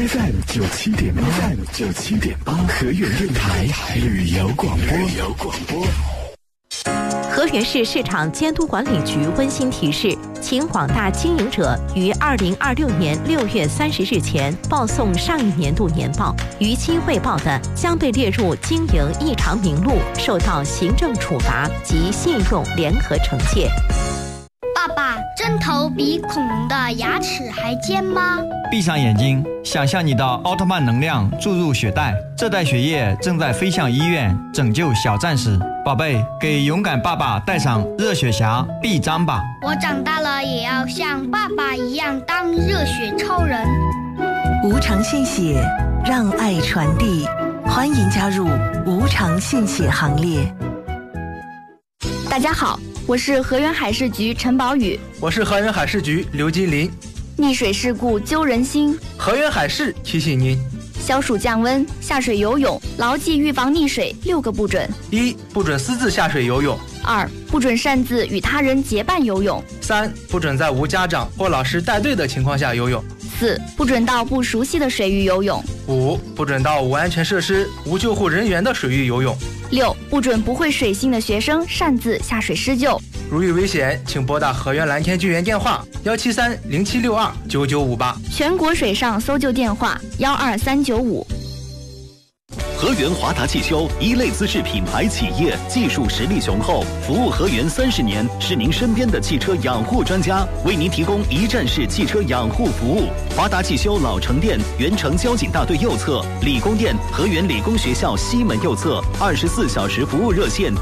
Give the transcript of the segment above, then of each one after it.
FM 97.8，河源电台旅游广播。 河源市市场监督管理局温馨提示，请广大经营者于2026年6月30日前报送上一年度年报，逾期未报的将被列入经营异常名录，受到行政处罚及信用联合惩戒。 爸爸，针头比恐龙的牙齿还尖吗？ 闭上眼睛，想象你的奥特曼能量注入血袋，这袋血液正在飞向医院，拯救小战士。宝贝，给勇敢爸爸戴上热血侠臂章吧。 我长大了也要像爸爸一样当热血超人。 无偿献血，让爱传递，欢迎加入无偿献血行列。 大家好，我是河源海事局陈宝宇。 我是河源海事局刘金林。 溺水事故揪人心， 河源海事提醒您： 消暑降温，下水游泳，牢记预防溺水6个不准。 1. 不准私自下水游泳。 2. 不准擅自与他人结伴游泳。 3. 不准在无家长或老师带队的情况下游泳。 4. 不准到不熟悉的水域游泳。 5. 不准到无安全设施、无救护人员的水域游泳。 6. 不准不会水性的学生擅自下水施救。 如遇危险，请拨打河源蓝天救援电话17307629958， 全国水上搜救电话12395。 河源华达汽修，一类资质品牌企业，技术实力雄厚，服务河源30年，是您身边的汽车养护专家，为您提供一站式汽车养护服务。华达汽修老城店原城交警大队右侧，理工店河源理工学校西门右侧，24小时服务热线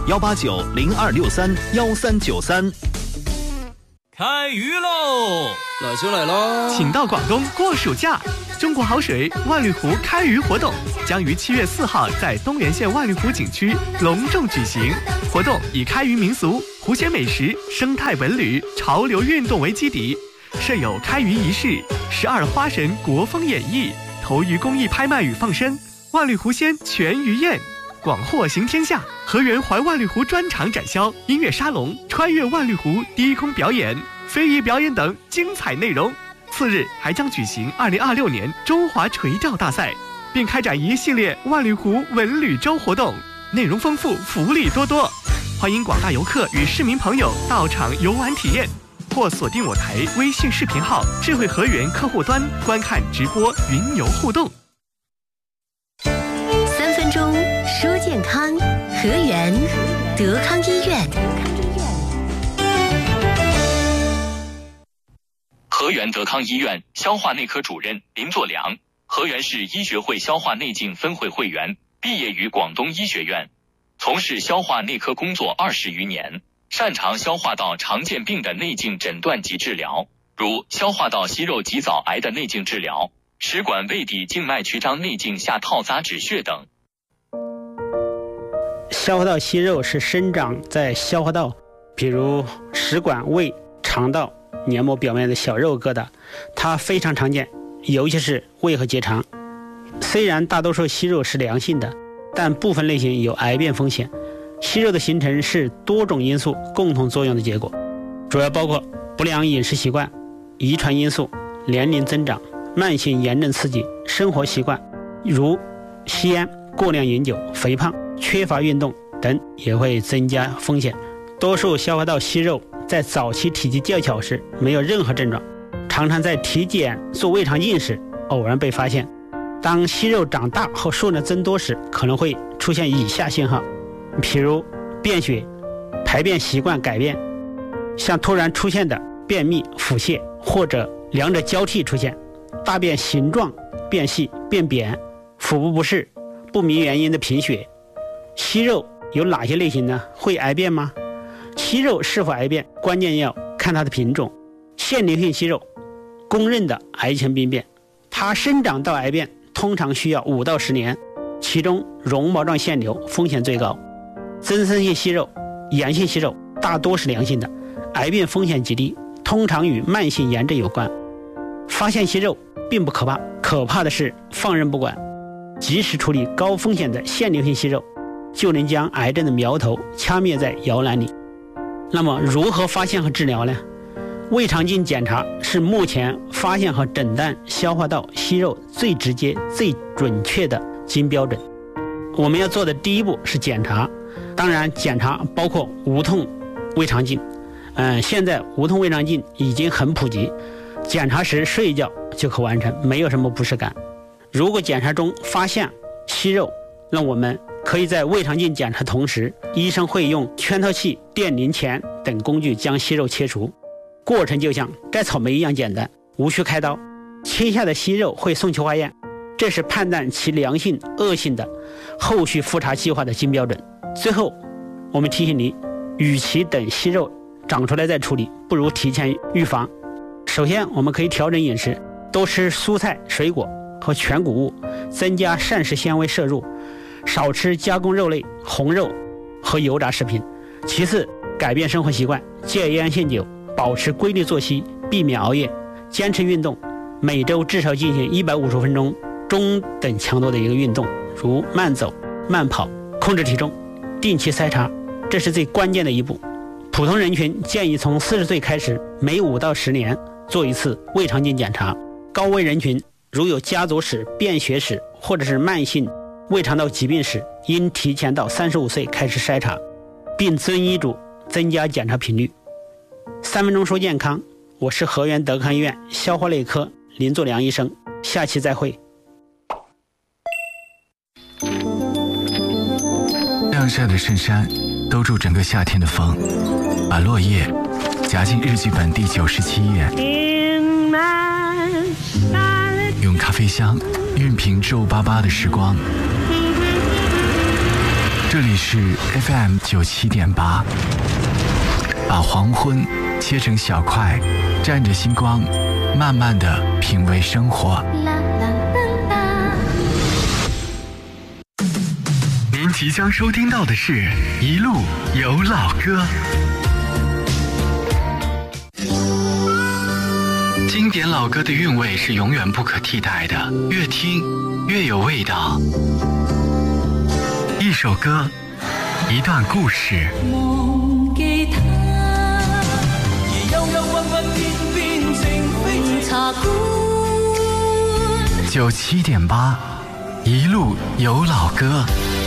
18902631393。 开鱼喽！ 老兄来喽！ 请到广东过暑假，中国好水万绿湖开鱼活动将于7月4号在东源县万绿湖景区隆重举行。活动以开渔民俗、湖鲜美食、生态文旅、潮流运动为基底，设有开渔仪式、12花神国风演绎、投鱼公益拍卖与放生、万绿湖鲜全鱼宴，广获行天下。河源环万绿湖专场展销、音乐沙龙、穿越万绿湖低空表演、飞鱼表演等精彩内容。次日还将举行2026年中华垂钓大赛，并开展一系列万绿湖文旅周活动，内容丰富，福利多多。欢迎广大游客与市民朋友到场游玩体验，或锁定我台微信视频号智慧河源客户端观看直播云游互动。 3分钟说健康，河源德康医院。 河源德康医院消化内科主任林作良，河源市医学会消化内镜分会会员，毕业于广东医学院，从事消化内科工作20余年，擅长消化道常见病的内镜诊断及治疗，如消化道息肉及早癌的内镜治疗，食管胃底静脉曲张内镜下套扎止血等。 消化道息肉是生长在消化道，比如食管、胃、肠道黏膜表面的小肉疙瘩，它非常常见，尤其是胃和结肠。虽然大多数息肉是良性的，但部分类型有癌变风险。息肉的形成是多种因素共同作用的结果，主要包括不良饮食习惯、遗传因素、年龄增长、慢性炎症刺激、生活习惯，如吸烟、过量饮酒、肥胖、缺乏运动等也会增加风险。多数消化道息肉在早期体积较小时没有任何症状，常常在体检做胃肠镜时偶然被发现。当息肉长大后数量增多时，可能会出现以下信号，譬如便血、排便习惯改变，像突然出现的便秘、腹泻，或者两者交替出现，大便形状变细、变扁，腹部不适，不明原因的贫血。息肉有哪些类型呢？会癌变吗？息肉是否癌变，关键要看它的品种。腺瘤性息肉，公认的癌前病变，它生长到癌变通常需要5到10年，其中绒毛状腺瘤风险最高。增生性息肉、阳性息肉大多是良性的，癌变风险极低，通常与慢性炎症有关。发现息肉并不可怕，可怕的是放任不管。及时处理高风险的腺瘤性息肉，就能将癌症的苗头掐灭在摇篮里。那么如何发现和治疗呢？ 胃肠镜检查是目前发现和诊断消化道息肉最直接、最准确的金标准。我们要做的第一步是检查，当然检查包括无痛胃肠镜。现在无痛胃肠镜已经很普及，检查时睡一觉就可完成，没有什么不适感。如果检查中发现息肉，那我们可以在胃肠镜检查同时，医生会用圈透器、电淋钳等工具将息肉切除。过程就像摘草莓一样简单，无需开刀。切下的息肉会送去化验，这是判断其良性恶性的后续复查计划的金标准。最后我们提醒您，与其等息肉长出来再处理，不如提前预防。首先我们可以调整饮食，多吃蔬菜水果和全谷物，增加膳食纤维摄入，少吃加工肉类、红肉和油炸食品。其次，改变生活习惯，戒烟限酒，保持规律作息，避免熬夜，坚持运动，每周至少进行150分钟中等强度的一个运动，如慢走、慢跑，控制体重，定期筛查，这是最关键的一步。普通人群建议从40岁开始，每5到10年做一次胃肠镜检查。高危人群如有家族史、便血史或者是慢性胃肠道疾病史，应提前到35岁开始筛查，并遵医嘱增加检查频率。3分钟说健康，我是河源德康医院消化内科林作良医生，下期再会。 晾晒的衬衫兜住整个夏天的风，把落叶夹进日记本第97页，用咖啡香熨平皱巴巴的时光。这里是 FM 97.8，把黄昏切成小块，蘸着星光，慢慢的品味生活。 您即将收听到的是一路有老歌，经典老歌的韵味是永远不可替代的，越听越有味道。一首歌，一段故事。 忘記他，而幽幽鬱鬱偏偏情非茶館。 97.8，一路有老歌。